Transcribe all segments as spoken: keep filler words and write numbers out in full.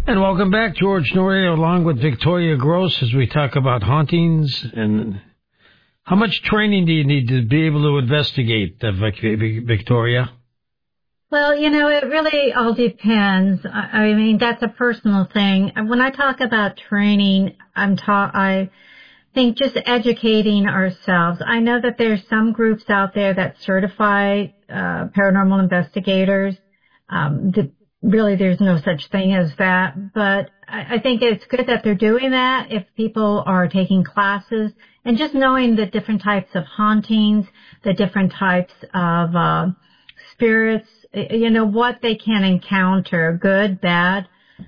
And welcome back, George Noory, along with Victoria Gross, as we talk about hauntings. And how much training do you need to be able to investigate, uh, Victoria? Well, you know, it really all depends. I, I mean, that's a personal thing. When I talk about training, I'm ta- I think just educating ourselves. I know that there's some groups out there that certify uh, paranormal investigators. Um, the, really, there's no such thing as that. But I, I think it's good that they're doing that if people are taking classes and just knowing the different types of hauntings, the different types of uh, spirits, you know, what they can encounter, good, bad,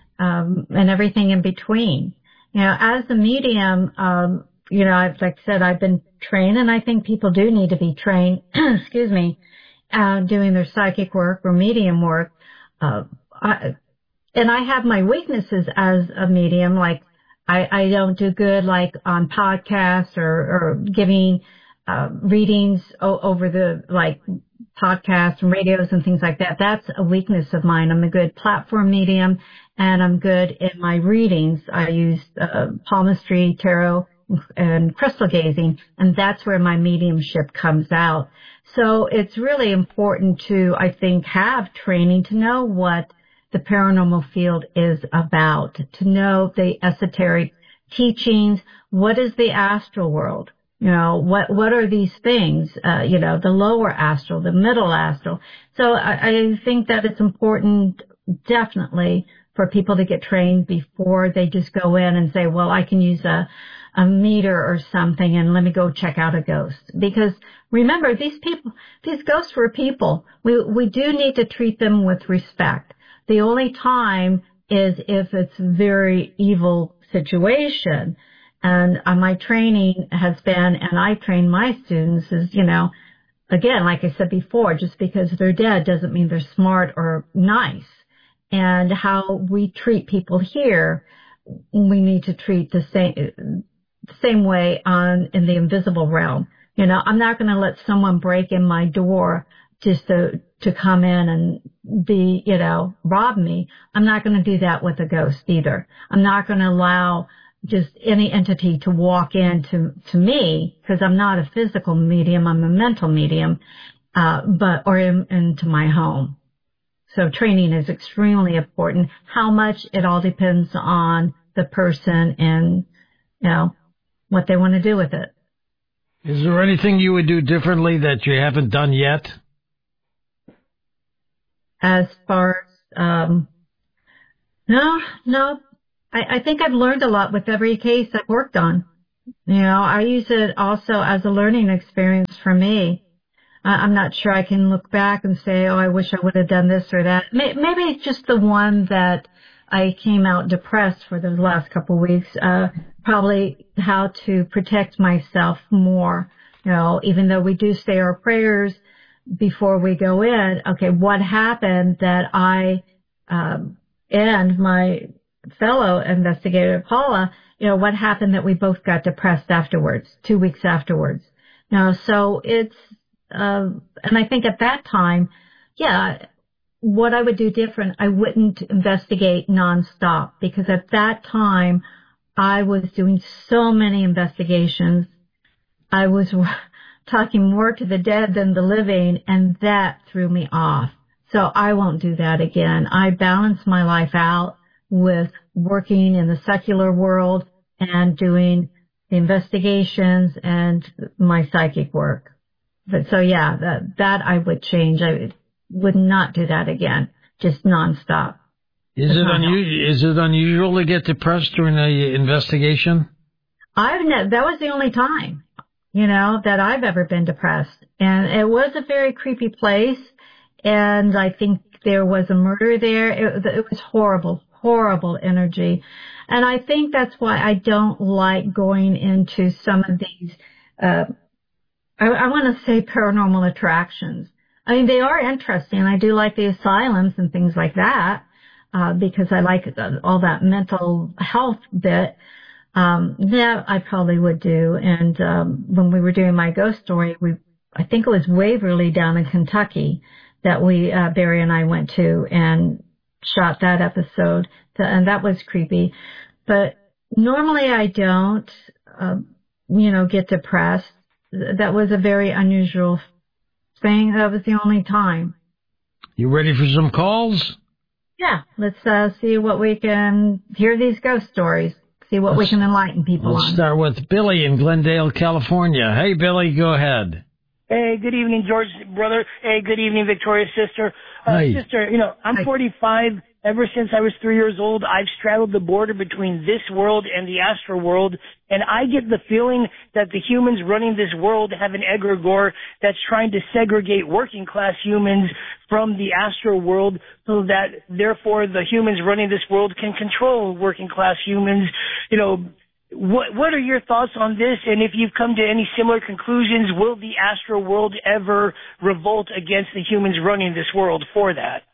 um, and everything in between. You know, as a medium, um, you know, I've, like I said, I've been trained, and I think people do need to be trained, excuse me, uh, doing their psychic work or medium work. Uh, I, and I have my weaknesses as a medium, like I, I don't do good like on podcasts or, or giving uh, readings o- over the like podcasts and radios and things like that. That's a weakness of mine. I'm a good platform medium, and I'm good in my readings. I use uh, palmistry, tarot, and crystal gazing, and that's where my mediumship comes out. So it's really important to, I think, have training to know what the paranormal field is about, to know the esoteric teachings. What is the astral world? You know, what, what are these things? Uh, you know, the lower astral, the middle astral. So I, I think that it's important, definitely, for people to get trained before they just go in and say, well, I can use a, a meter or something and let me go check out a ghost. Because remember, these people, these ghosts were people. We, we do need to treat them with respect. The only time is if it's a very evil situation. And uh, my training has been, and I train my students is, you know, again, like I said before, just because they're dead doesn't mean they're smart or nice. And how we treat people here, we need to treat the same, the same way on in the invisible realm. You know, I'm not going to let someone break in my door just to, to come in and be, you know, rob me. I'm not going to do that with a ghost either. I'm not going to allow just any entity to walk in to, to me, because I'm not a physical medium, I'm a mental medium, uh, but, or in, into my home. So training is extremely important. How much, it all depends on the person and, you know, what they want to do with it. Is there anything you would do differently that you haven't done yet? As far as, um, no, no. I, I think I've learned a lot with every case I've worked on. You know, I use it also as a learning experience for me. Uh, I'm not sure I can look back and say, oh, I wish I would have done this or that. Maybe it's just the one that I came out depressed for the last couple of weeks. Uh, probably how to protect myself more. You know, even though we do say our prayers before we go in, okay, what happened that I, um, and my fellow investigator, Paula, you know, what happened that we both got depressed afterwards, two weeks afterwards. You know, so it's, uh, and I think at that time, yeah, what I would do different, I wouldn't investigate nonstop, because at that time I was doing so many investigations. I was talking more to the dead than the living, and that threw me off. So I won't do that again. I balance my life out with working in the secular world and doing the investigations and my psychic work. But so yeah, that, that I would change. I would not do that again, just nonstop. Is it unusual? Is it unusual to get depressed during an investigation? I've ne- that was the only time, you know, that I've ever been depressed, and it was a very creepy place. And I think there was a murder there. It, it was horrible, horrible energy, and I think that's why I don't like going into some of these. Uh, I, I want to say paranormal attractions. I mean, they are interesting. I do like the asylums and things like that. Uh, because I like all that mental health bit. Um, that I probably would do. And, um, when we were doing my ghost story, we, I think it was Waverly down in Kentucky that we, uh, Barry and I went to. And shot that episode, and that was creepy. But normally I don't, uh, you know, get depressed. That was a very unusual thing. That was the only time. You ready for some calls? Yeah, let's uh, see what we can hear these ghost stories. See what let's, we can enlighten people let's on. Let's start with Billy in Glendale, California. Hey, Billy, go ahead. Hey, good evening, George, brother. Hey, good evening, Victoria's sister. Uh, Hi. Sister, you know, I'm Hi. forty-five. Ever since I was three years old, I've straddled the border between this world and the astral world, and I get the feeling that the humans running this world have an egregore that's trying to segregate working class humans from the astral world so that, therefore, the humans running this world can control working class humans. You know, what what are your thoughts on this? And if you've come to any similar conclusions, will the astral world ever revolt against the humans running this world for that?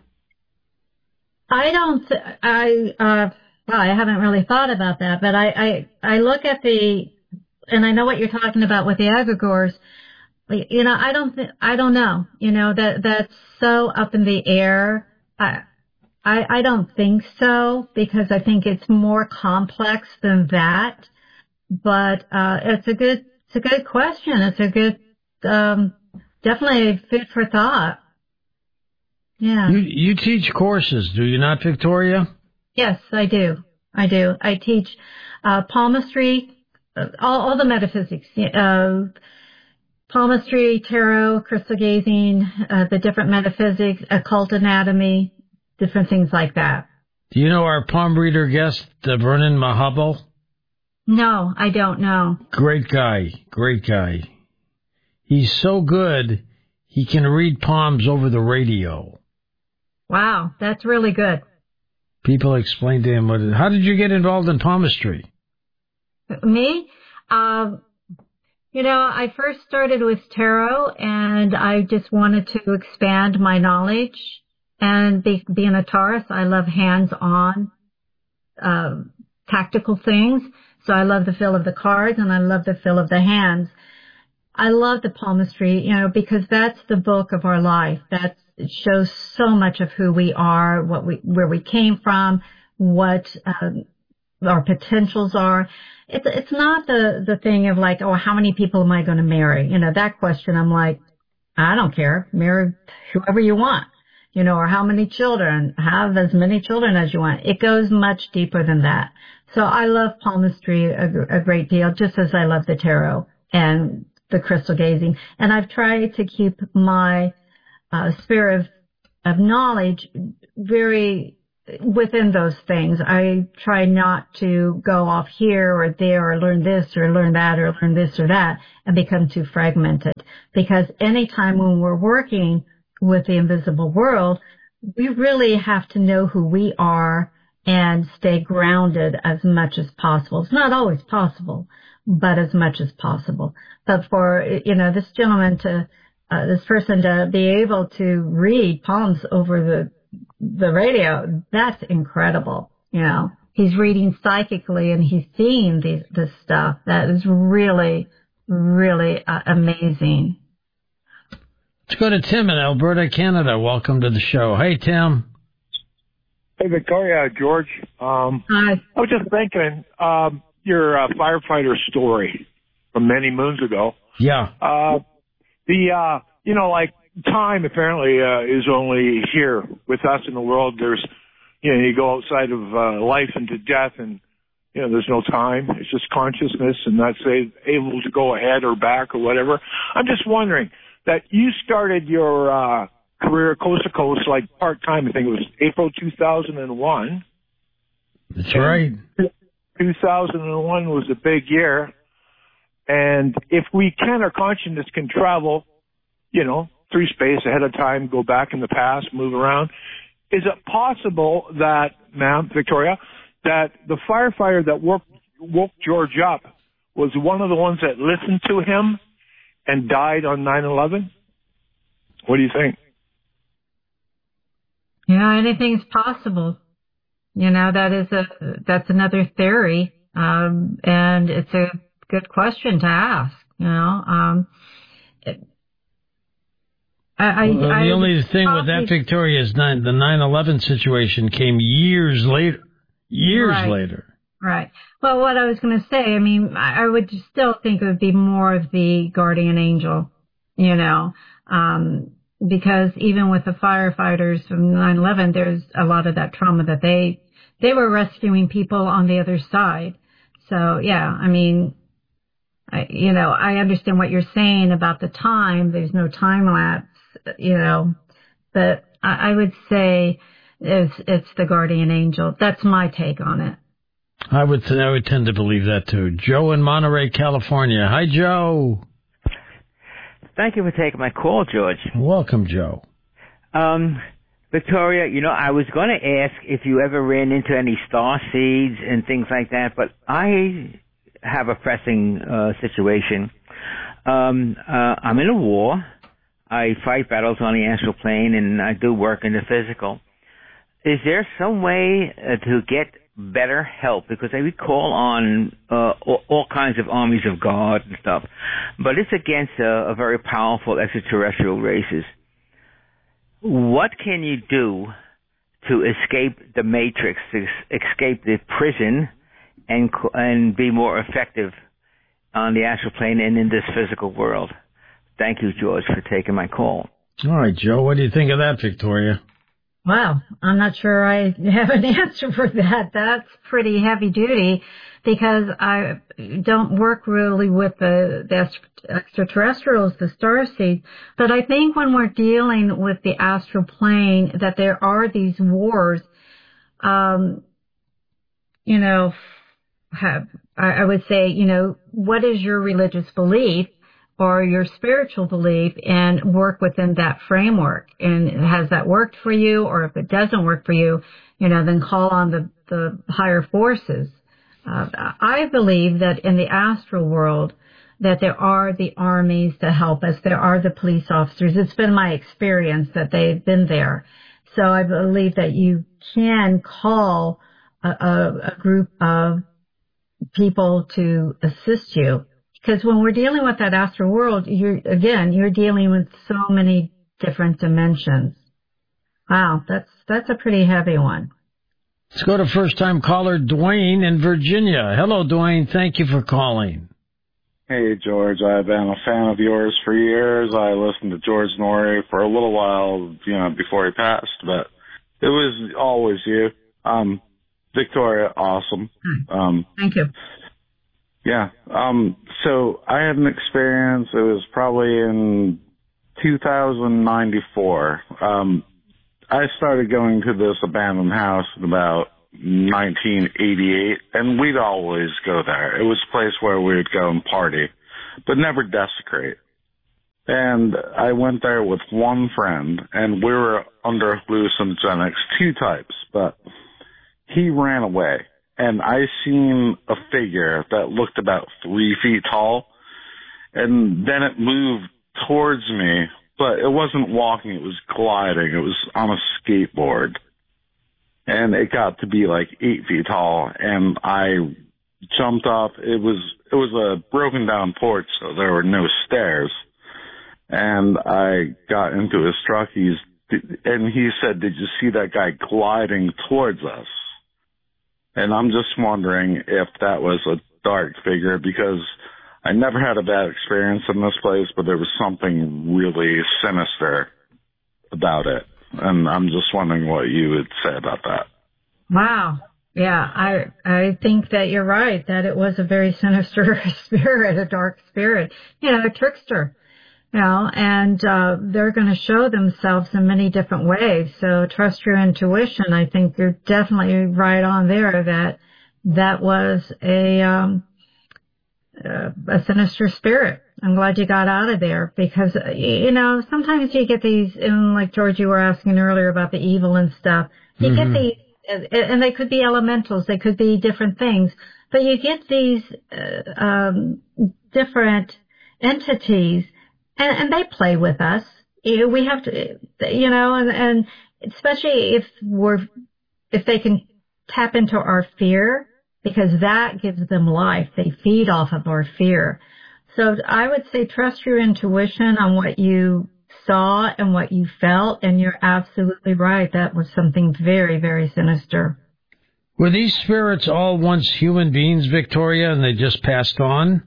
I don't, th- I, uh, well, I haven't really thought about that, but I, I, I look at the, and I know what you're talking about with the egregores. You know, I don't, th- I don't know, you know, that, that's so up in the air. I, I, I don't think so, because I think it's more complex than that. But, uh, it's a good, it's a good question. It's a good, um, definitely food for thought. Yeah. You, you teach courses, do you not, Victoria? Yes, I do. I do. I teach uh, palmistry, uh, all, all the metaphysics, uh, palmistry, tarot, crystal gazing, uh, the different metaphysics, occult anatomy, different things like that. Do you know our palm reader guest, uh, Vernon Mahabal? No, I don't know. Great guy. Great guy. He's so good, he can read palms over the radio. Wow, that's really good. People explain to him, what, how did you get involved in palmistry? Me? Um, you know, I first started with tarot, and I just wanted to expand my knowledge. And be, being a Taurus, I love hands-on, uh, tactical things. So I love the feel of the cards, and I love the feel of the hands. I love the palmistry, you know, because that's the book of our life. That's, it shows so much of who we are, what we, where we came from, what um, our potentials are. It's it's not the the thing of like, oh, how many people am I going to marry? You know, that question. I'm like, I don't care. Marry whoever you want, you know, or how many children. Have as many children as you want. It goes much deeper than that. So I love palmistry a, a great deal, just as I love the tarot and the crystal gazing. And I've tried to keep my uh, sphere of, of knowledge very within those things. I try not to go off here or there or learn this or learn that or learn this or that and become too fragmented. Because anytime when we're working with the invisible world, we really have to know who we are and stay grounded as much as possible. It's not always possible, but as much as possible. But for, you know, this gentleman to, uh, this person to be able to read palms over the, the radio, that's incredible. You know, he's reading psychically and he's seeing these, this stuff. That is really, really uh, amazing. Let's go to Tim in Alberta, Canada. Welcome to the show. Hey, Tim. Hey, Victoria, George. Um, Hi. I was just thinking, um, your uh, firefighter story from many moons ago. Yeah. Uh, the, uh, you know, like time apparently uh, is only here with us in the world. There's, you know, you go outside of uh, life into death and, you know, there's no time. It's just consciousness and not say able to go ahead or back or whatever. I'm just wondering that you started your uh, career coast to coast, like part-time. I think it was April two thousand one. That's right. two thousand one was a big year. And if we can, our consciousness can travel, you know, through space ahead of time, go back in the past, move around. Is it possible that, ma'am, Victoria, that the firefighter that woke, woke George up was one of the ones that listened to him and died on nine eleven? What do you think? Yeah, anything's possible. You know, that is a, that's another theory. Um, and it's a good question to ask, you know. Um, it, I, well, I, the I only thing with that, Victoria, is nine, the nine eleven situation came years later. Years right, later. Right. Well, what I was going to say, I mean, I, I would still think it would be more of the guardian angel, you know, um, because even with the firefighters from nine eleven, there's a lot of that trauma that they, they were rescuing people on the other side. So, yeah, I mean, I, you know, I understand what you're saying about the time. There's no time lapse, you know, but I, I would say it's, it's the guardian angel. That's my take on it. I would th- I would tend to believe that too. Joe in Monterey, California. Hi, Joe. Thank you for taking my call, George. Welcome, Joe. Um, Victoria, you know, I was going to ask if you ever ran into any star seeds and things like that, but I have a pressing uh, situation. Um, uh, I'm in a war. I fight battles on the astral plane, and I do work in the physical. Is there some way uh, to get better help? Because I would call on uh, all, all kinds of armies of God and stuff, but it's against a, a very powerful extraterrestrial races. What can you do to escape the matrix, to escape the prison, and and be more effective on the astral plane and in this physical world? Thank you, George, for taking my call. All right, Joe, what do you think of that, Victoria? Wow, I'm not sure I have an answer for that. That's pretty heavy duty because I don't work really with the, the extraterrestrials, the starseeds. But I think when we're dealing with the astral plane, that there are these wars, um, you know, have, I, I would say, you know, what is your religious belief or your spiritual belief, and work within that framework? And has that worked for you? Or if it doesn't work for you, you know, then call on the, the higher forces. Uh, I believe that in the astral world, that there are the armies to help us. There are the police officers. It's been my experience that they've been there. So I believe that you can call a, a, a group of people to assist you. Because when we're dealing with that astral world, you're, again, you're dealing with so many different dimensions. Wow, that's, that's a pretty heavy one. Let's go to first-time caller Dwayne in Virginia. Hello, Dwayne. Thank you for calling. Hey, George. I've been a fan of yours for years. I listened to George Noory for a little while, you know, before he passed, but it was always you. Um, Victoria, awesome. Um, Thank you. Yeah. Um, so I had an experience. It was probably in two thousand ninety-four. Um, I started going to this abandoned house in about nineteen eighty-eight, and we'd always go there. It was a place where we'd go and party, but never desecrate. And I went there with one friend, and we were under hallucinogenics, two types, but he ran away. And I seen a figure that looked about three feet tall, and then it moved towards me, but it wasn't walking, it was gliding. It was on a skateboard. And it got to be like eight feet tall, and I jumped off. It was, it was a broken down porch, so there were no stairs. And I got into his truck, he's, and he said, "Did you see that guy gliding towards us?" And I'm just wondering if that was a dark figure, because I never had a bad experience in this place, but there was something really sinister about it. And I'm just wondering what you would say about that. Wow. Yeah, I I think that you're right, that it was a very sinister spirit, a dark spirit, you know, a trickster. You know, and uh, they're going to show themselves in many different ways. So trust your intuition. I think you're definitely right on there that that was a um, uh, a sinister spirit. I'm glad you got out of there because, you know, sometimes you get these, and like George, you were asking earlier about the evil and stuff. You mm-hmm. get these, and they could be elementals, they could be different things, but you get these uh, um, different entities. And, and they play with us. You know, we have to, you know, and, and especially if we're, if they can tap into our fear, because that gives them life. They feed off of our fear. So I would say trust your intuition on what you saw and what you felt, and you're absolutely right. That was something very, very sinister. Were these spirits all once human beings, Victoria, and they just passed on?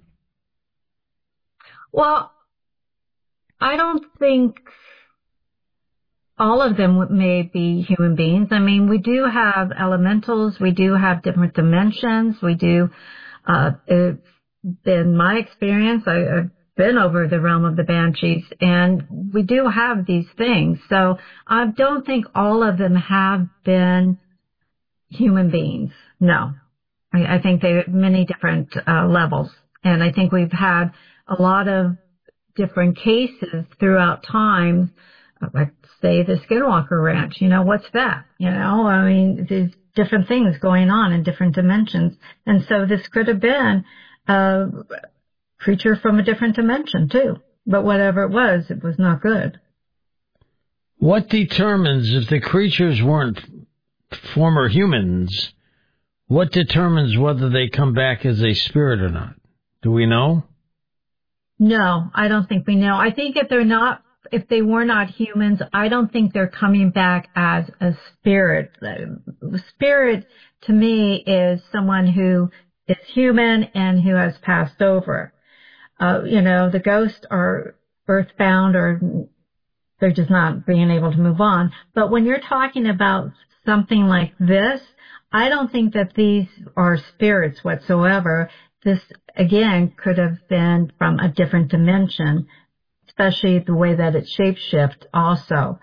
Well, I don't think all of them may be human beings. I mean, we do have elementals. We do have different dimensions. We do, uh, it's been my experience. I, I've been over the realm of the banshees, and we do have these things. So I don't think all of them have been human beings. No. I, I think they have many different uh, levels. And I think we've had a lot of different cases throughout time, like say the Skinwalker Ranch. You know, what's that? You know, I mean, there's different things going on in different dimensions. And so this could have been a creature from a different dimension too. But whatever it was, it was not good. What determines if the creatures weren't former humans? What determines whether they come back as a spirit or not? Do we know? No, I don't think we know. I think if they're not, if they were not humans, I don't think they're coming back as a spirit. Spirit to me is someone who is human and who has passed over. Uh, you know, the ghosts are earthbound, or they're just not being able to move on. But when you're talking about something like this, I don't think that these are spirits whatsoever. This, again, could have been from a different dimension, especially the way that it shapeshift also.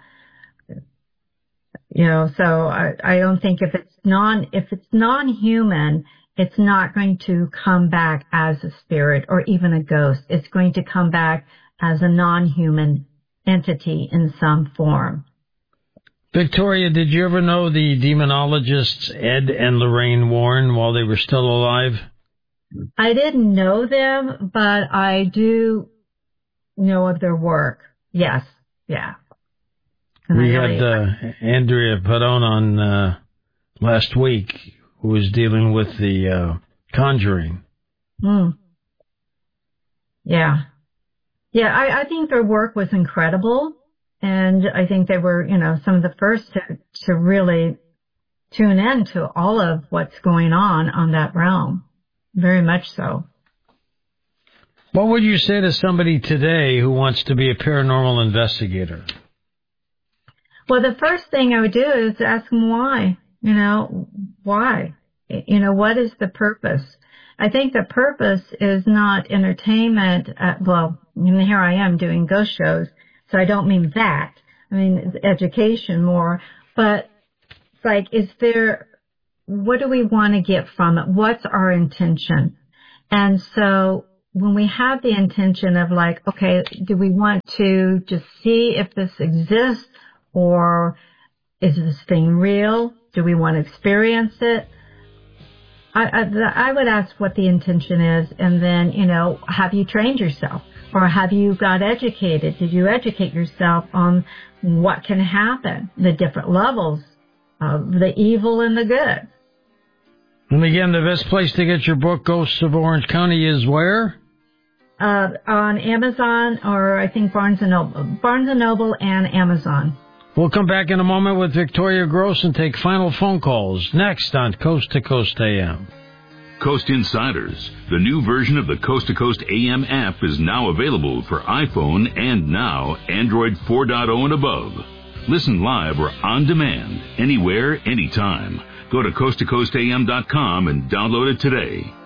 You know, so I, I don't think if it's non, if it's non-human, it's not going to come back as a spirit or even a ghost. It's going to come back as a non-human entity in some form. Victoria, did you ever know the demonologists Ed and Lorraine Warren while they were still alive? I didn't know them, but I do know of their work. Yes, yeah. And we I had really, uh, Andrea Padone on uh, last week, who was dealing with the uh, Conjuring. Mm. Yeah. Yeah, I, I think their work was incredible, and I think they were, you know, some of the first to, to really tune in to all of what's going on on that realm. Very much so. What would you say to somebody today who wants to be a paranormal investigator? Well, the first thing I would do is ask them why. You know, why? You know, what is the purpose? I think the purpose is not entertainment. Uh, well, I mean, here I am doing ghost shows, so I don't mean that. I mean, it's education more. But it's like, is there, what do we want to get from it? What's our intention? And so when we have the intention of like, okay, do we want to just see if this exists, or is this thing real? Do we want to experience it? I, I, I would ask what the intention is, and then, you know, have you trained yourself? Or have you got educated? Did you educate yourself on what can happen, the different levels of the evil and the good? And again, the best place to get your book, Ghosts of Orange County, is where? Uh, on Amazon, or I think Barnes and Noble, Barnes and Noble and Amazon. We'll come back in a moment with Victoria Gross and take final phone calls next on Coast to Coast A M. Coast Insiders, the new version of the Coast to Coast A M app, is now available for iPhone and now Android four point oh and above. Listen live or on demand, anywhere, anytime. Go to coast to coast a m dot com and download it today.